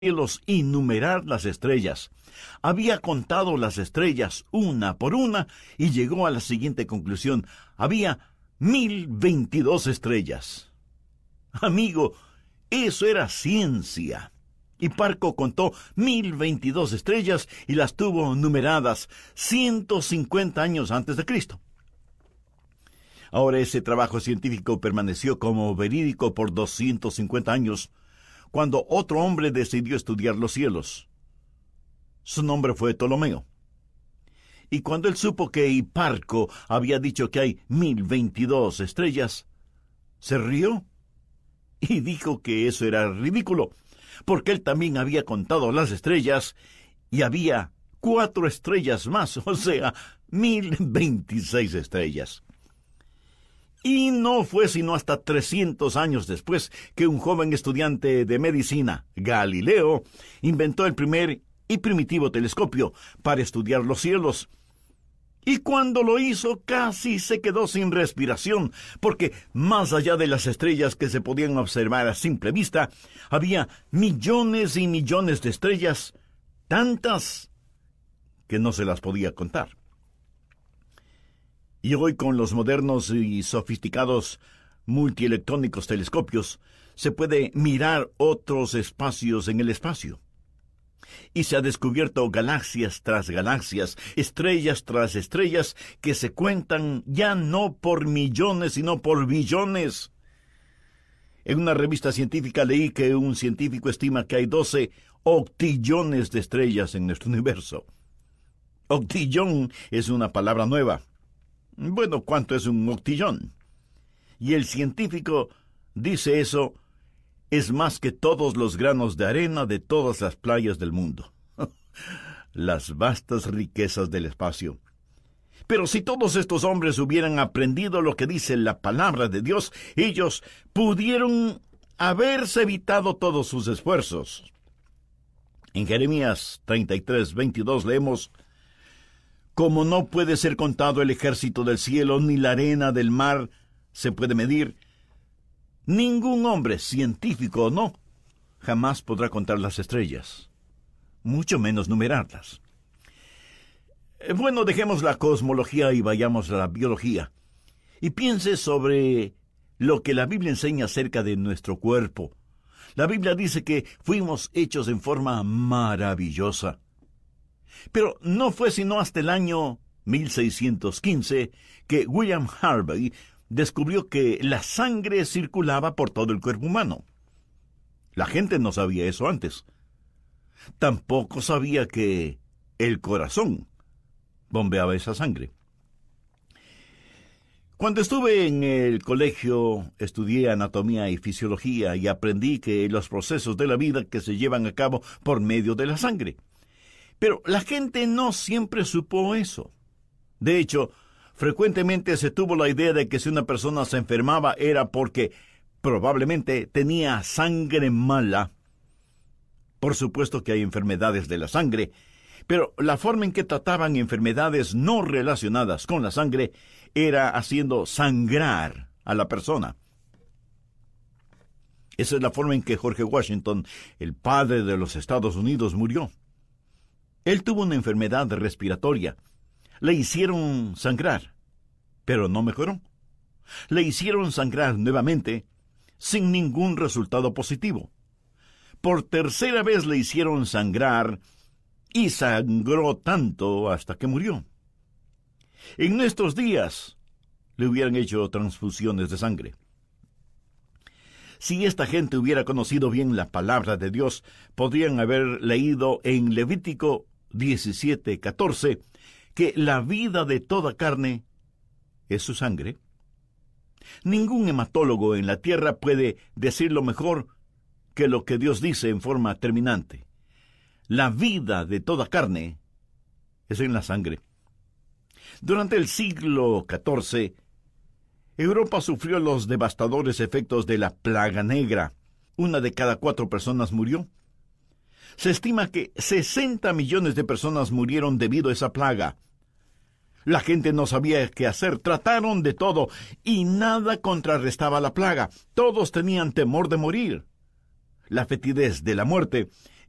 cielos y numerar las estrellas. Había contado las estrellas una por una y llegó a la siguiente conclusión. Había 1022 estrellas. Amigo, eso era ciencia. Hiparco contó 1022 estrellas y las tuvo numeradas 150 años antes de Cristo. Ahora ese trabajo científico permaneció como verídico por 250 años, cuando otro hombre decidió estudiar los cielos. Su nombre fue Ptolomeo. Y cuando él supo que Hiparco había dicho que hay 1022 estrellas, se rió y dijo que eso era ridículo, porque él también había contado las estrellas y había 4 estrellas más, o sea, 1026 estrellas. Y no fue sino hasta 300 años después que un joven estudiante de medicina, Galileo, inventó el primer y primitivo telescopio para estudiar los cielos. Y cuando lo hizo, casi se quedó sin respiración, porque más allá de las estrellas que se podían observar a simple vista, había millones y millones de estrellas, tantas que no se las podía contar. Y hoy, con los modernos y sofisticados multielectrónicos telescopios, se puede mirar otros espacios en el espacio. Y se ha descubierto galaxias tras galaxias, estrellas tras estrellas, que se cuentan ya no por millones, sino por billones. En una revista científica leí que un científico estima que hay 12 octillones de estrellas en nuestro universo. Octillón es una palabra nueva. Bueno, ¿cuánto es un octillón? Y el científico dice eso es más que todos los granos de arena de todas las playas del mundo. Las vastas riquezas del espacio. Pero si todos estos hombres hubieran aprendido lo que dice la palabra de Dios, ellos pudieron haberse evitado todos sus esfuerzos. En Jeremías 33:22 leemos: como no puede ser contado el ejército del cielo, ni la arena del mar se puede medir, ningún hombre, científico o no, jamás podrá contar las estrellas, mucho menos numerarlas. Bueno, dejemos la cosmología y vayamos a la biología. Y piense sobre lo que la Biblia enseña acerca de nuestro cuerpo. La Biblia dice que fuimos hechos en forma maravillosa. Pero no fue sino hasta el año 1615 que William Harvey descubrió que la sangre circulaba por todo el cuerpo humano. La gente no sabía eso antes. Tampoco sabía que el corazón bombeaba esa sangre. Cuando estuve en el colegio, estudié anatomía y fisiología y aprendí que los procesos de la vida que se llevan a cabo por medio de la sangre. Pero la gente no siempre supo eso. De hecho, frecuentemente se tuvo la idea de que si una persona se enfermaba era porque probablemente tenía sangre mala. Por supuesto que hay enfermedades de la sangre, pero la forma en que trataban enfermedades no relacionadas con la sangre era haciendo sangrar a la persona. Esa es la forma en que George Washington, el padre de los Estados Unidos, murió. Él tuvo una enfermedad respiratoria. Le hicieron sangrar, pero no mejoró. Le hicieron sangrar nuevamente, sin ningún resultado positivo. Por tercera vez le hicieron sangrar, y sangró tanto hasta que murió. En nuestros días le hubieran hecho transfusiones de sangre. Si esta gente hubiera conocido bien la palabra de Dios, podrían haber leído en Levítico 17:14 que la vida de toda carne es su sangre. Ningún hematólogo en la tierra puede decirlo mejor que lo que Dios dice en forma terminante. La vida de toda carne es en la sangre. Durante el siglo XIV, Europa sufrió los devastadores efectos de la plaga negra. 1 de cada 4 personas murió. Se estima que 60 millones de personas murieron debido a esa plaga. La gente no sabía qué hacer, trataron de todo, y nada contrarrestaba la plaga. Todos tenían temor de morir. La fetidez de la muerte